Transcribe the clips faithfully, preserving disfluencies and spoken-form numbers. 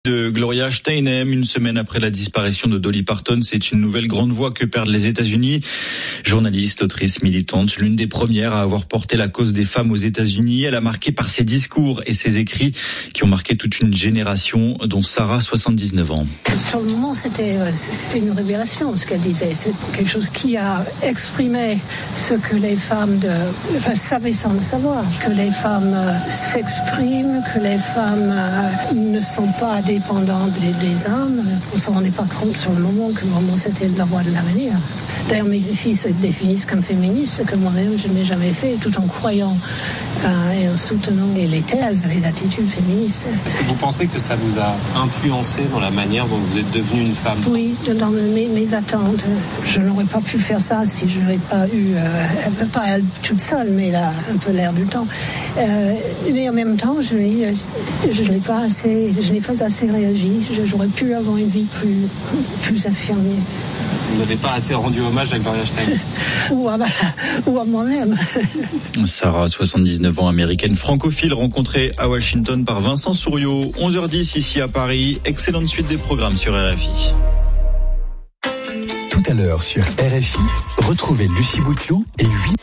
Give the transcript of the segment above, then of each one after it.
De Gloria Steinem, une semaine après la disparition de Dolly Parton, c'est une nouvelle grande voix que perdent les États-Unis. Journaliste, autrice, militante, l'une des premières à avoir porté la cause des femmes aux États-Unis. Elle a marqué par ses discours et ses écrits qui ont marqué toute une génération, dont Sarah, soixante-dix-neuf ans. Sur le moment, c'était, c'était une révélation, ce qu'elle disait. C'est quelque chose qui a exprimé ce que les femmes de, enfin, savaient sans le savoir. Que les femmes s'expriment, que les femmes ne sont pas dépendante des, des hommes. On ne s'en rendait pas compte sur le moment que vraiment c'était la voie de l'avenir. D'ailleurs, mes filles se définissent comme féministes, que moi-même je n'ai jamais fait, tout en croyant euh, et en soutenant les, les thèses, les attitudes féministes. Est-ce que vous pensez que ça vous a influencé dans la manière dont vous êtes devenue une femme ? Oui, dans mes, mes attentes. Je n'aurais pas pu faire ça si je n'avais pas eu, euh, pas elle toute seule, mais là, un peu l'air du temps. Euh, mais en même temps, je, je, je n'ai pas assez, je n'ai pas assez réagi. J'aurais pu avoir une vie plus, plus affirmée. Vous n'avez pas assez rendu hommage à Gloria Steinem. ou, à, ou à moi-même. Sarah, soixante-dix-neuf ans, américaine francophile, rencontrée à Washington par Vincent Souriau. onze heures dix ici à Paris. Excellente suite des programmes sur R F I. Tout à l'heure sur R F I, retrouvez Lucie Bouteloup et huit.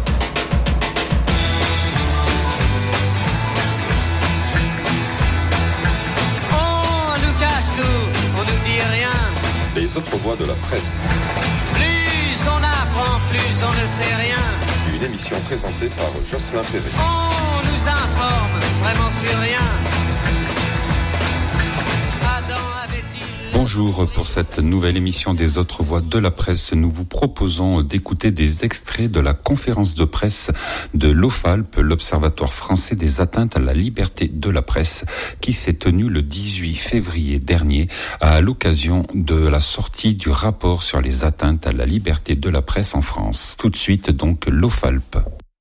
Les autres voix de la presse. Plus on apprend, plus on ne sait rien. Une émission présentée par Jocelyn Perret. On nous informe vraiment sur rien. Adam avait-il... Bonjour, pour cette nouvelle émission des autres voix de la presse, nous vous proposons d'écouter des extraits de la conférence de presse de l'OFALP, l'Observatoire français des atteintes à la liberté de la presse, qui s'est tenue le dix-huit février dernier à l'occasion de la sortie du rapport sur les atteintes à la liberté de la presse en France. Tout de suite donc l'OFALP.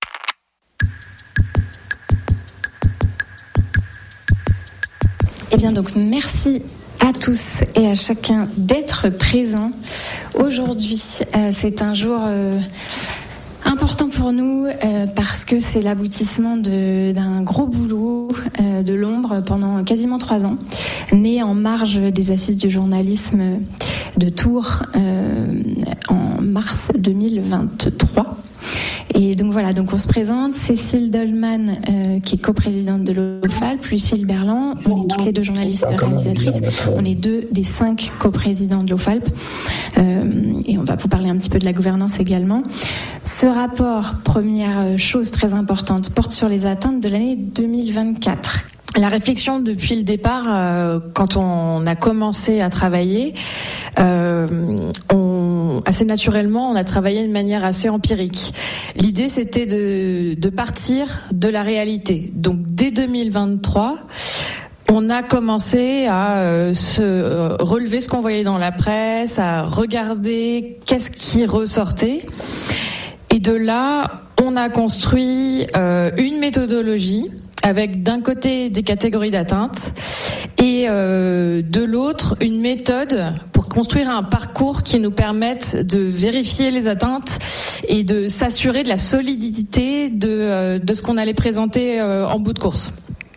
Eh bien donc merci à tous et à chacun d'être présents. Aujourd'hui, euh, c'est un jour euh, important pour nous euh, parce que c'est l'aboutissement de, d'un gros boulot euh, de l'ombre pendant quasiment trois ans, né en marge des assises du journalisme de Tours euh, en mars deux mille vingt-trois. Et donc voilà, donc on se présente, Cécile Dollmann, euh, qui est coprésidente de l'OFALP, Lucille Berland, on est toutes les deux journalistes réalisatrices, on est deux des cinq coprésidents de l'OFALP, euh, et on va vous parler un petit peu de la gouvernance également. Ce rapport, première chose très importante, porte sur les atteintes de l'année deux mille vingt-quatre. La réflexion depuis le départ, euh, quand on a commencé à travailler, euh, on, assez naturellement, on a travaillé de manière assez empirique. L'idée, c'était de, de partir de la réalité. Donc, dès deux mille vingt-trois, on a commencé à euh, se euh, relever ce qu'on voyait dans la presse, à regarder qu'est-ce qui ressortait. Et de là, on a construit euh, une méthodologie avec d'un côté des catégories d'atteinte et euh, de l'autre une méthode pour construire un parcours qui nous permette de vérifier les atteintes et de s'assurer de la solidité de, euh, de ce qu'on allait présenter euh, en bout de course.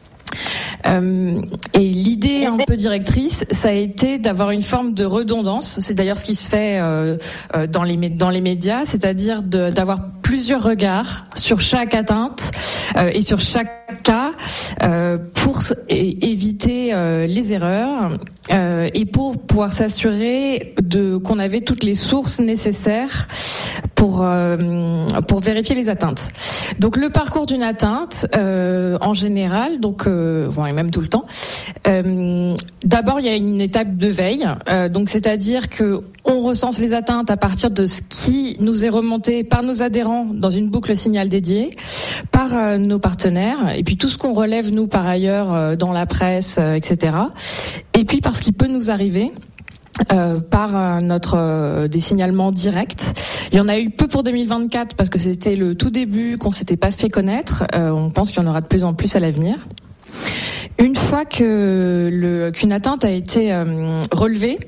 Euh, et l'idée un peu directrice, ça a été d'avoir une forme de redondance. C'est d'ailleurs ce qui se fait euh, euh, dans les dans les médias, c'est-à-dire de, d'avoir plusieurs regards sur chaque atteinte euh, et sur chaque cas euh, pour é- éviter euh, les erreurs euh, et pour pouvoir s'assurer de qu'on avait toutes les sources nécessaires pour euh, pour vérifier les atteintes. Donc le parcours d'une atteinte euh, en général, donc euh, bon, et même tout le temps. Euh, d'abord, il y a une étape de veille, euh, donc c'est-à-dire que on recense les atteintes à partir de ce qui nous est remonté par nos adhérents dans une boucle signal dédiée, par euh, nos partenaires, et puis tout ce qu'on relève nous par ailleurs euh, dans la presse, euh, et cetera. Et puis par ce qui peut nous arriver. Euh, par euh, notre euh, des signalements directs. Il y en a eu peu pour deux mille vingt-quatre parce que c'était le tout début, qu'on s'était pas fait connaître. Euh, on pense qu'il y en aura de plus en plus à l'avenir. Une fois que le, qu'une atteinte a été euh, relevée,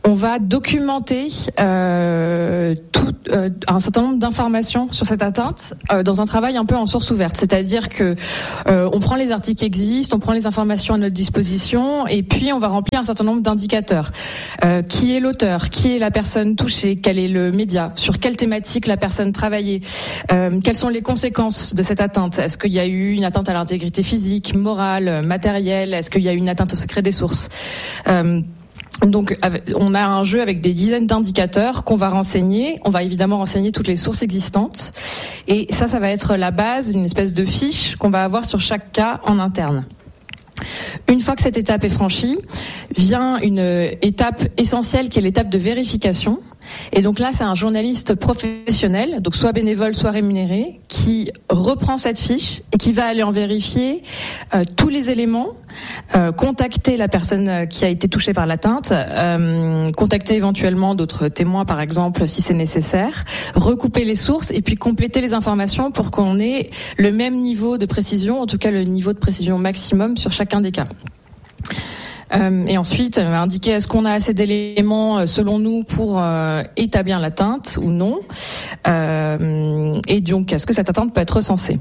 on va documenter euh, tout, euh, un certain nombre d'informations sur cette atteinte euh, dans un travail un peu en source ouverte. C'est-à-dire que euh, on prend les articles qui existent, on prend les informations à notre disposition, et puis on va remplir un certain nombre d'indicateurs. Euh, qui est l'auteur, qui est la personne touchée, quel est le média, sur quelle thématique la personne travaillait, euh, quelles sont les conséquences de cette atteinte. Est-ce qu'il y a eu une atteinte à l'intégrité physique, morale, matérielle? Est-ce qu'il y a eu une atteinte au secret des sources? euh, Donc, on a un jeu avec des dizaines d'indicateurs qu'on va renseigner. On va évidemment renseigner toutes les sources existantes. Et ça, ça va être la base d'une espèce de fiche qu'on va avoir sur chaque cas en interne. Une fois que cette étape est franchie, vient une étape essentielle qui est l'étape de vérification. Et donc là, c'est un journaliste professionnel, donc soit bénévole, soit rémunéré, qui reprend cette fiche et qui va aller en vérifier euh, tous les éléments, euh, contacter la personne qui a été touchée par l'atteinte, euh, contacter éventuellement d'autres témoins, par exemple, si c'est nécessaire, recouper les sources et puis compléter les informations pour qu'on ait le même niveau de précision, en tout cas le niveau de précision maximum sur chacun des cas. Euh, et ensuite, euh, indiquer est-ce qu'on a assez d'éléments euh, selon nous pour euh, établir l'atteinte ou non. Euh, et donc, est-ce que cette atteinte peut être recensée?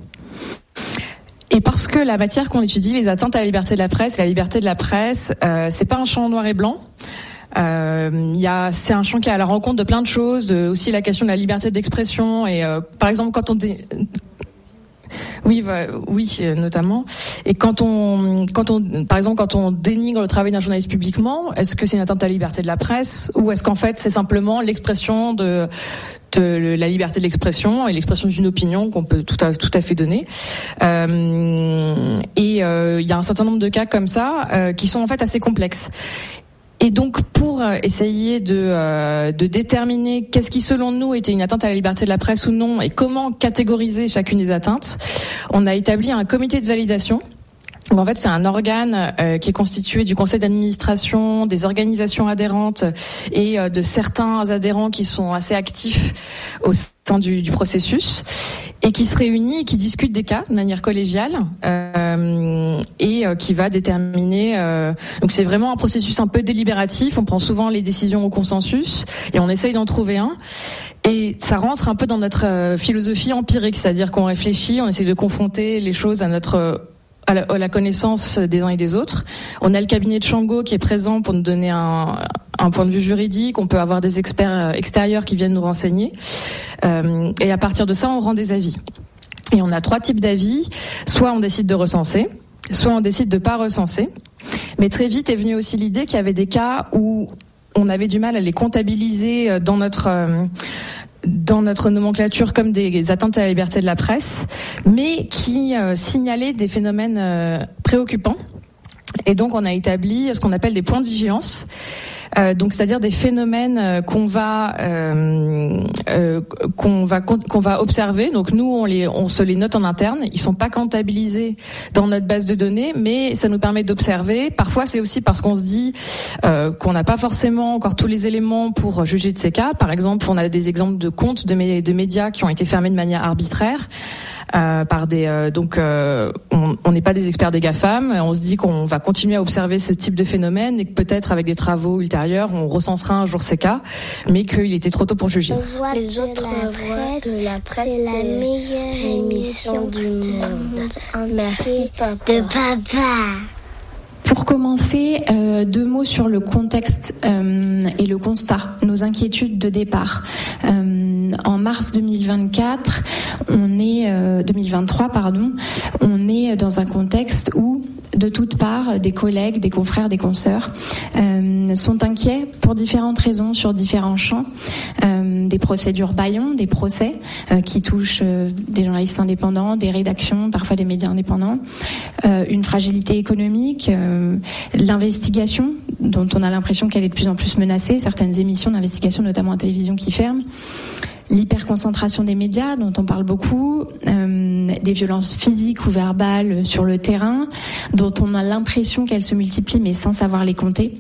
Et parce que la matière qu'on étudie, les atteintes à la liberté de la presse, la liberté de la presse, euh, c'est pas un champ noir et blanc. Euh, y a, c'est un champ qui est à la rencontre de plein de choses, de, aussi la question de la liberté d'expression. Et euh, par exemple, quand on dé... Oui, oui, notamment. Et quand on, quand on, par exemple, quand on dénigre le travail d'un journaliste publiquement, est-ce que c'est une atteinte à la liberté de la presse, ou est-ce qu'en fait c'est simplement l'expression de, de la liberté de l'expression et l'expression d'une opinion qu'on peut tout à, tout à fait donner. Euh, et il euh, y a un certain nombre de cas comme ça euh, qui sont en fait assez complexes. Et donc, pour essayer de, euh, de déterminer qu'est-ce qui, selon nous, était une atteinte à la liberté de la presse ou non, et comment catégoriser chacune des atteintes, on a établi un comité de validation. Donc, en fait, c'est un organe euh, qui est constitué du conseil d'administration, des organisations adhérentes et euh, de certains adhérents qui sont assez actifs au sein du, du processus, et qui se réunit et qui discute des cas de manière collégiale euh, et euh, qui va déterminer. Euh, donc c'est vraiment un processus un peu délibératif. On prend souvent les décisions au consensus et on essaye d'en trouver un. Et ça rentre un peu dans notre euh, philosophie empirique, c'est-à-dire qu'on réfléchit, on essaie de confronter les choses à notre à la, à la connaissance des uns et des autres. On a le cabinet de Shango qui est présent pour nous donner un, un point de vue juridique. On peut avoir des experts extérieurs qui viennent nous renseigner. Euh, et à partir de ça, on rend des avis. Et on a trois types d'avis. Soit on décide de recenser, soit on décide de pas recenser. Mais très vite est venue aussi l'idée qu'il y avait des cas où on avait du mal à les comptabiliser dans notre... Euh, dans notre nomenclature comme des atteintes à la liberté de la presse, mais qui euh, signalaient des phénomènes euh, préoccupants. Et donc on a établi ce qu'on appelle des points de vigilance, euh, donc c'est-à-dire des phénomènes euh, qu'on va euh, euh, qu'on va qu'on va observer. Donc nous on les on se les note en interne. Ils sont pas comptabilisés dans notre base de données, mais ça nous permet d'observer. Parfois c'est aussi parce qu'on se dit euh, qu'on n'a pas forcément encore tous les éléments pour juger de ces cas. Par exemple, on a des exemples de comptes de, mé- de médias qui ont été fermés de manière arbitraire. Euh, par des euh, donc euh, on n'est pas des experts des GAFAM, on se dit qu'on va continuer à observer ce type de phénomène et que peut-être avec des travaux ultérieurs on recensera un jour ces cas, mais qu'il était trop tôt pour juger. Les autres voix de la presse, c'est la meilleure émission du monde. Merci papa. De papa. Pour commencer, euh, deux mots sur le contexte euh, et le constat, nos inquiétudes de départ. Euh, en mars deux mille vingt-quatre, on est euh, deux mille vingt-trois, pardon, on est dans un contexte où de toutes parts, des collègues, des confrères, des consoeurs euh, sont inquiets pour différentes raisons sur différents champs. Euh, des procédures bâillons, des procès euh, qui touchent euh, des journalistes indépendants, des rédactions, parfois des médias indépendants, euh, une fragilité économique, euh, l'investigation dont on a l'impression qu'elle est de plus en plus menacée, certaines émissions d'investigation, notamment à télévision, qui ferment. L'hyperconcentration des médias, dont on parle beaucoup, euh, des violences physiques ou verbales sur le terrain, dont on a l'impression qu'elles se multiplient, mais sans savoir les compter.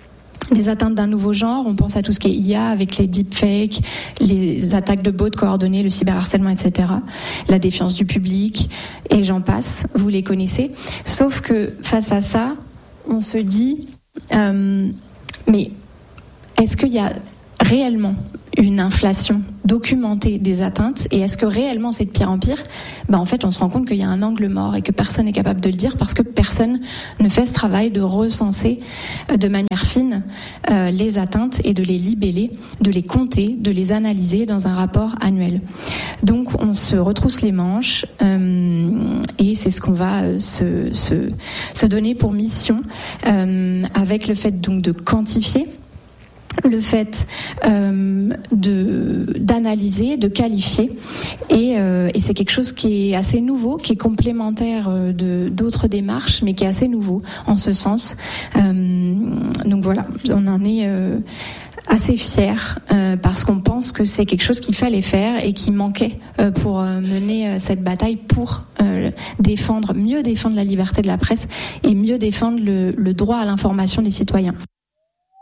Des atteintes d'un nouveau genre, on pense à tout ce qui est I A avec les deepfakes, les attaques de bots coordonnées, le cyberharcèlement, et cetera. La défiance du public, et j'en passe, vous les connaissez. Sauf que face à ça, on se dit, euh, mais est-ce qu'il y a réellement une inflation documentée des atteintes et est-ce que réellement c'est de pire en pire? Ben en fait on se rend compte qu'il y a un angle mort et que personne n'est capable de le dire parce que personne ne fait ce travail de recenser de manière fine euh, les atteintes et de les libeller, de les compter, de les analyser dans un rapport annuel. Donc on se retrousse les manches euh, et c'est ce qu'on va se, se, se donner pour mission euh, avec le fait donc de quantifier, le fait euh, de d'analyser, de qualifier, et, euh, et c'est quelque chose qui est assez nouveau, qui est complémentaire de d'autres démarches, mais qui est assez nouveau en ce sens. Euh, donc voilà, on en est euh, assez fiers euh, parce qu'on pense que c'est quelque chose qu'il fallait faire et qui manquait euh, pour euh, mener euh, cette bataille pour euh, défendre, mieux défendre la liberté de la presse et mieux défendre le, le droit à l'information des citoyens.